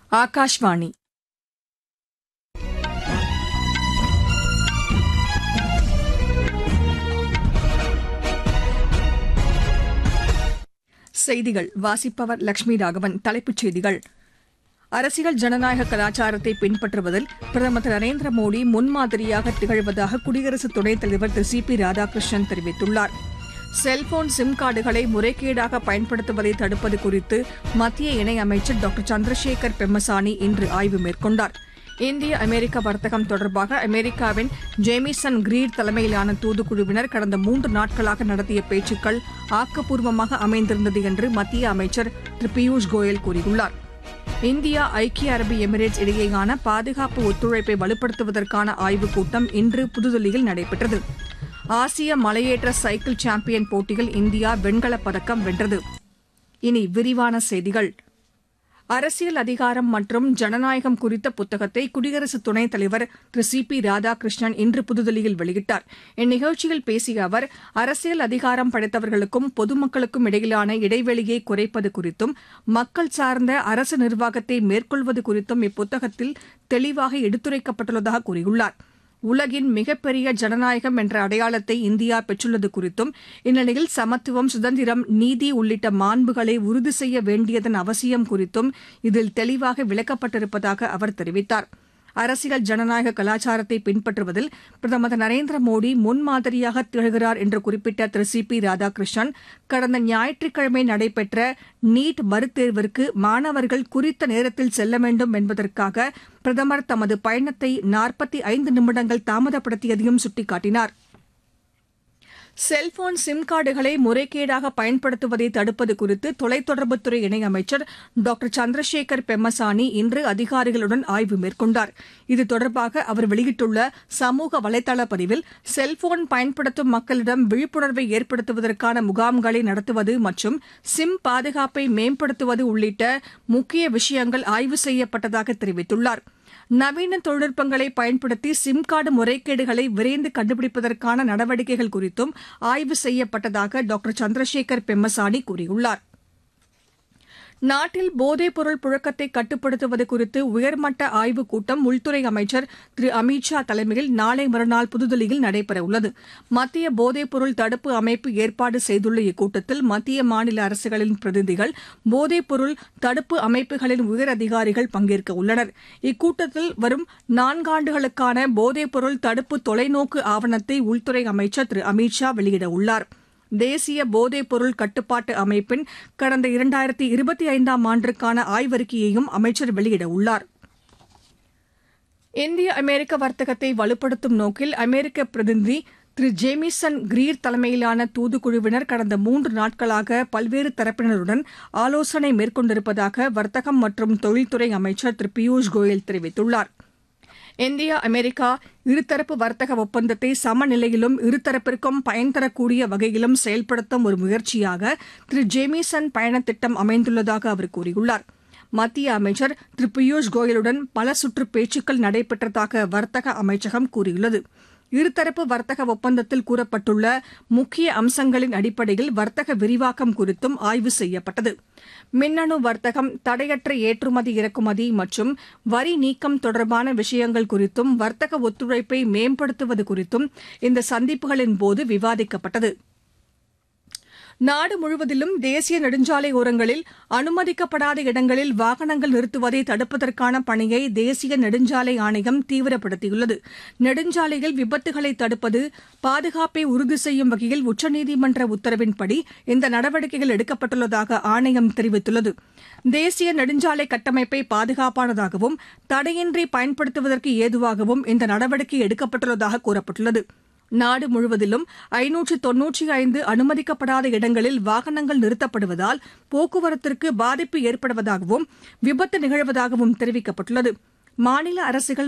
ஆகாஷ்வாணி செய்திகள் வாசிப்பவர் லட்சுமி ராகவன். தலைப்புச் செய்திகள். அரசியல் ஜனநாயக கலாச்சாரத்தை பின்பற்றுவதில் பிரதமர் திரு நரேந்திர மோடி முன்மாதிரியாக திகழ்வதாக குடியரசு துணைத் தலைவர் திரு சி பி ராதாகிருஷ்ணன் தெரிவித்துள்ளார். செல்போன் சிம் கார்டுகளை முறைகேடாக பயன்படுத்துவதை தடுப்பது குறித்து மத்திய இணையமைச்சர் டாக்டர் சந்திரசேகர் பெம்மசானி இன்று ஆய்வு மேற்கொண்டார். இந்திய அமெரிக்க வர்த்தகம் தொடர்பாக அமெரிக்காவின் ஜேமிசன் கிரீர் தலைமையிலான தூதுக்குழுவினர் கடந்த 3 நாட்களாக நடத்திய பேச்சுக்கள் ஆக்கப்பூர்வமாக அமைந்திருந்தது என்று மத்திய அமைச்சர் திரு பியூஷ் கோயல் கூறியுள்ளார். இந்தியா ஐக்கிய அரபு எமிரேட்ஸ் இடையேயான பாதுகாப்பு ஒத்துழைப்பை வலுப்படுத்துவதற்கான ஆய்வுக் கூட்டம் இன்று புதுதில்லியில் நடைபெற்றது. ஆசிய மலையேற்ற சைக்கிள் சாம்பியன் போட்டியில் இந்தியா வெண்கலப் பதக்கம் வென்றது. இனி விரிவான செய்திகள். அரசியல் அதிகாரம் மற்றும் ஜனநாயகம் குறித்த புத்தகத்தை குடியரசு துணைத் தலைவர் திரு சி பி ராதாகிருஷ்ணன் இன்று புதுதில்லியில் வெளியிட்டார். இந்நிகழ்ச்சியில் பேசிய அவர், அரசியல் அதிகாரம் படைத்தவர்களுக்கும் பொதுமக்களுக்கும் இடையிலான இடைவெளியை குறைப்பது குறித்தும் மக்கள் சார்ந்த அரசு நிர்வாகத்தை மேற்கொள்வது குறித்தும் இப்புத்தகத்தில் தெளிவாக எடுத்துரைக்கப்பட்டுள்ளதாக கூறியுள்ளார். உலகின் மிகப்பெரிய ஜனநாயகம் என்ற அடையாளத்தை இந்தியா பெற்றுள்ளது குறித்தும் இந்நிலையில் சமத்துவம், சுதந்திரம், நீதி உள்ளிட்ட மாண்புகளை உறுதி செய்ய வேண்டியதன் அவசியம் குறித்தும் இதில் தெளிவாக விளக்கப்பட்டிருப்பதாக அவர் தெரிவித்தார். அரசியல் ஜனநாயக கலாச்சாரத்தை பின்பற்றுவதில் பிரதமர் திரு நரேந்திர மோடி முன்மாதிரியாக திகழ்கிறார் என்று குறிப்பிட்ட திரு சி பி ராதாகிருஷ்ணன், கடந்த ஞாயிற்றுக்கிழமை நடைபெற்ற நீட் மறுதேர்விற்கு மாணவர்கள் குறித்த நேரத்தில் செல்ல வேண்டும் என்பதற்காக பிரதமர் தமது பயணத்தை 45 நிமிடங்கள் தாமதப்படுத்தியதையும் சுட்டிக்காட்டினார். செல்போன் சிம் கார்டுகளை முறைகேடாக பயன்படுத்துவதை தடுப்பது குறித்து தொலைத்தொடர்புத்துறை இணையமைச்சர் டாக்டர் சந்திரசேகர் பெம்மசானி இன்று அதிகாரிகளுடன் ஆய்வு மேற்கொண்டார். இது தொடர்பாக அவர் வெளியிட்டுள்ள சமூக வலைதள பதிவில், செல்போன் பயன்படுத்தும் மக்களிடம் விழிப்புணர்வை ஏற்படுத்துவதற்கான முகாம்களை நடத்துவது மற்றும் சிம் பாதுகாப்பை மேம்படுத்துவது உள்ளிட்ட முக்கிய விஷயங்கள் ஆய்வு செய்யப்பட்டதாக தெரிவித்துள்ளார். நவீன தொழில்நுட்பங்களை பயன்படுத்தி சிம் கார்டு முறைகேடுகளை விரைந்து கண்டுபிடிப்பதற்கான நடவடிக்கைகள் குறித்தும் ஆய்வு செய்யப்பட்டதாக டாக்டர் சந்திரசேகர் பெம்மசானி கூறியுள்ளார். நாட்டில் போதைப்பொருள் புழக்கத்தை கட்டுப்படுத்துவது குறித்து உயர்மட்ட ஆய்வுக் கூட்டம் உள்துறை அமைச்சர் திரு அமித் ஷா தலைமையில் நாளை மறுநாள் புதுதில்லியில் நடைபெறவுள்ளது. மத்திய போதைப்பொருள் தடுப்பு அமைப்பு ஏற்பாடு செய்துள்ள இக்கூட்டத்தில் மத்திய மாநில அரசுகளின் பிரதிநிதிகள், போதைப்பொருள் தடுப்பு அமைப்புகளின் உயர் அதிகாரிகள் பங்கேற்க உள்ளனர். இக்கூட்டத்தில் வரும் 4 ஆண்டுகளுக்கான போதைப்பொருள் தடுப்பு தொலைநோக்கு ஆவணத்தை உள்துறை அமைச்சர் திரு அமித் ஷா வெளியிடவுள்ளார். தேசிய போதைப்பொருள் கட்டுப்பாட்டு அமைப்பின் கடந்த 2025ஆம் ஆண்டிற்கான ஆய்வறிக்கையையும் அமைச்சர் வெளியிடவுள்ளார். இந்திய அமெரிக்க வர்த்தகத்தை வலுப்படுத்தும் நோக்கில் அமெரிக்க பிரதிநிதி திரு ஜேமிசன் கிரீர் தலைமையிலான தூதுக்குழுவினர் கடந்த 3 நாட்களாக பல்வேறு தரப்பினருடன் ஆலோசனை மேற்கொண்டிருப்பதாக வர்த்தகம் மற்றும் தொழில்துறை அமைச்சர் திரு பியூஷ் கோயல் தெரிவித்துள்ளார். இந்தியா அமெரிக்கா இருதரப்பு வர்த்தக ஒப்பந்தத்தை சமநிலையிலும் இருதரப்பிற்கும் பயன் தரக்கூடிய வகையிலும் செயல்படுத்தும் ஒரு முயற்சியாக திரு ஜேமிசன் பயணத் திட்டம் அமைந்துள்ளதாக அவர் கூறியுள்ளார். மத்திய அமைச்சர் திரு பியூஷ் கோயலுடன் பல சுற்று பேச்சுக்கள் நடைபெற்றதாக வர்த்தக அமைச்சகம் கூறியுள்ளது. இருதரப்பு வர்த்தக ஒப்பந்தத்தில் கூறப்பட்டுள்ள முக்கிய அம்சங்களின் அடிப்படையில் வர்த்தக விரிவாக்கம் குறித்தும் ஆய்வு செய்யப்பட்டது. மின்னணு வர்த்தகம், தடையற்ற ஏற்றுமதி இறக்குமதி மற்றும் வரி நீக்கம் தொடர்பான விஷயங்கள் குறித்தும் வர்த்தக ஒத்துழைப்பை மேம்படுத்துவது குறித்தும் இந்த சந்திப்புகளின் போது விவாதிக்கப்பட்டது. நாடு முழுவதிலும் தேசிய நெடுஞ்சாலை ஓரங்களில் அனுமதிக்கப்படாத இடங்களில் வாகனங்கள் நிறுத்துவதை தடுப்பதற்கான பணியை தேசிய நெடுஞ்சாலை ஆணையம் தீவிரப்படுத்தியுள்ளது. நெடுஞ்சாலையில் விபத்துகளை தடுப்பது, பாதுகாப்பை உறுதி செய்யும் வகையில் உச்சநீதிமன்ற உத்தரவின்படி இந்த நடவடிக்கைகள் எடுக்கப்பட்டுள்ளதாக ஆணையம் தெரிவித்துள்ளது. தேசிய நெடுஞ்சாலை கட்டமைப்பை பாதுகாப்பானதாகவும் தடையின்றி பயன்படுத்துவதற்கு ஏதுவாகவும் இந்த நடவடிக்கை எடுக்கப்பட்டுள்ளதாக கூறப்பட்டுள்ளது. நாடு முழுவதிலும் 595 அனுமதிக்கப்படாத இடங்களில் வாகனங்கள் நிறுத்தப்படுவதால் போக்குவரத்திற்கு பாதிப்பு ஏற்படுவதாகவும் விபத்து நிகழ்வதாகவும் தெரிவிக்கப்பட்டுள்ளது. மாநில அரசுகள்